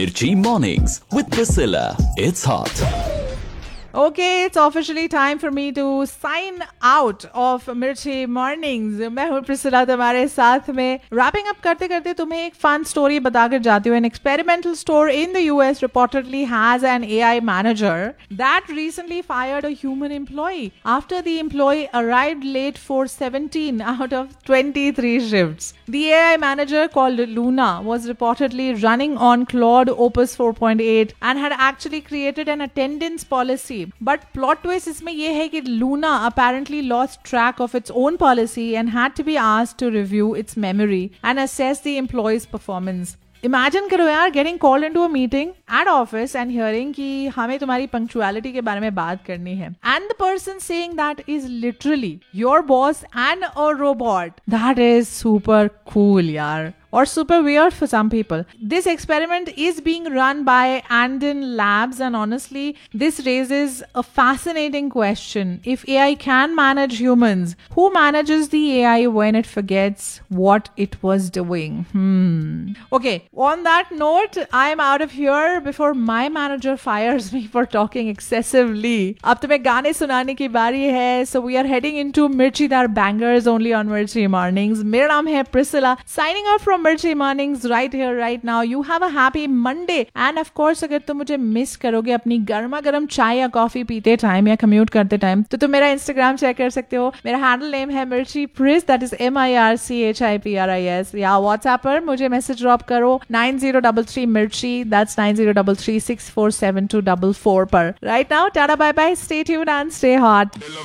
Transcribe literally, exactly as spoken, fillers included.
Mirchi Mornings with Priscilla. It's hot. Okay, it's officially time for me to sign out of Mirchi Mornings. मैं हूँ Priscilla तुम्हारे साथ में. Wrapping up करते करते तुम्हें एक fun story बताकर जाती हूँ. An experimental store in the U S reportedly has an A I manager that recently fired a human employee after the employee arrived late for seventeen out of twenty-three shifts. The A I manager called Luna was reportedly running on Claude Opus four point eight and had actually created an attendance policy. But plot twist इसमें ये है कि Luna apparently lost track of its own policy and had to be asked to review its memory and assess the employee's performance. Imagine करो यार getting called into a meeting at office and hearing कि हमें तुम्हारी punctuality के बारे में बात करनी है. And the person saying that is literally your boss and a robot. That is super cool यार. Or super weird for some people. This experiment is being run by Anden Labs, and honestly, this raises a fascinating question. If A I can manage humans, who manages the A I when it forgets what it was doing? Hmm. Okay, on that note, I'm out of here before my manager fires me for talking excessively. अब तुम्हें गाने सुनाने की बारी है. So we are heading into Mirchidar bangers only on Mirchi Mornings. मेरा नाम है Priscilla. Signing out from Mirchi Mornings right here, right now. You have a happy Monday. And of course, अगर तुम मुझे मिस करोगे अपनी गर्मा गर्म चाय या कॉफी पीते टाइम या कम्यूट करते टाइम, तो तुम मेरा इंस्टाग्राम चेक कर सकते हो. मेरा हैंडल नेम है मिर्ची प्रिस, that is M I R C H I P R I S. या व्हाट्सएप पर मुझे मैसेज ड्रॉप करो नाइन जीरो थ्री थ्री मिर्ची, that's nine zero three three six four seven to four four पर. Right now, tata bye bye, stay tuned and stay hot.